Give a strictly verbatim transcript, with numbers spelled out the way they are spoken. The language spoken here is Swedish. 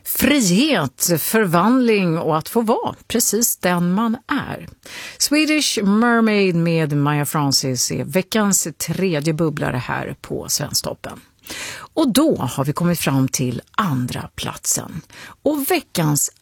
Frihet, förvandling och att få vara precis den man är. Swedish Mermaid med Maja Francis är veckans tredje bubblare här på Svensktoppen. Och då har vi kommit fram till andra platsen. Och veckans